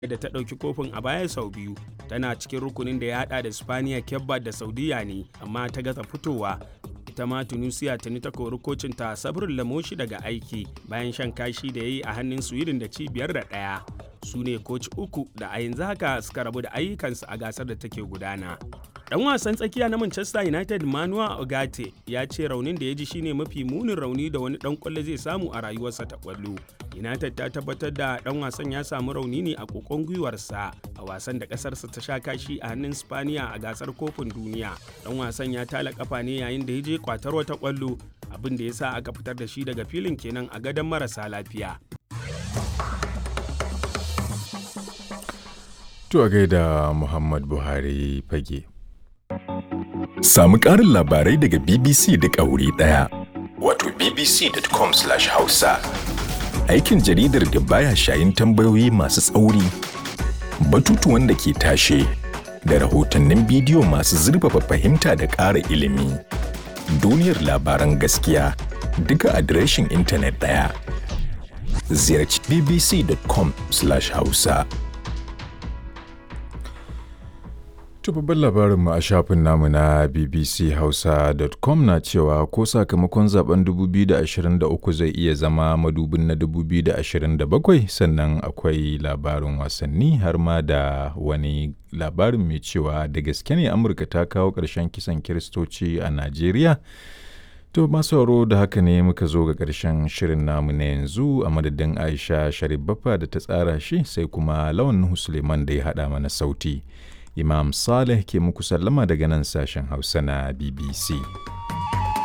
da ta ɗauki kofin a baya sau biyu tana cikin rukunin da ya hada da Spaniya, Cape da Saudiya ne amma ta gaza fitowa. Ita ma Tunisia tuni ta kori kocinta Sabrin Lamoshi daga aiki bayan shan kashi da ya yi a hannun Sweden da ci 5-1. Su ne koci uku da a yanzu haka suka rabu da ayyukansu a gasar da take gudana. Dan wasan tsakiya na Manchester United Manuel Ugarte ya ce raunin da ya ji shine mafi munin rauni da wani dan kwallo zai samu a rayuwarsa ta kwallo. United ta tabbatar da dan wasan ya samu rauni ne a kokon gwiwarsa a wasan da kasarsa ta sha kashi a hannun Spaniya a gasar kofin duniya. Dan wasan ya tala kafa ne yayin da ya je kwatar wata kwallo, abin da ya sa aka fitar da shi daga filin kenan a gadon marasa lafiya. To a gaida Muhammad Buhari fage. Samu ƙarin labarai daga BBC da wuri ɗaya. Wato bbc.com/hausa. Aikin jaridar da baya shayin tambayoyi masu tsauri, batutuwan da ke tashe, da rahotannin bidiyo masu zurfafa fahimta da ƙara ilimi. Duniyar labaran gaskiya duka adireshin intanet ɗaya. Ziyarci bbc.com/hausa. To babban labarinmu a shafin namu na bbchausa.com na cewa ko sakamakon zaben 2023 zai iya zama madubin na 2027, sannan akwai labarin wasanni har ma da wani labarin mai cewa da gaske ne Amurka ta kawo ƙarshen kisan Kiristoci a Najeriya. To masu sauraro da haka ne muka zo ga ƙarshen shirin namu na yanzu a madadin Aisha Sharif Baffa da ta tsara shi sai kuma Lawan Nuhu Suleiman da ya haɗa mana sauti. Imam Saleh ke muku sallama daga nan sashen Hausa na BBC.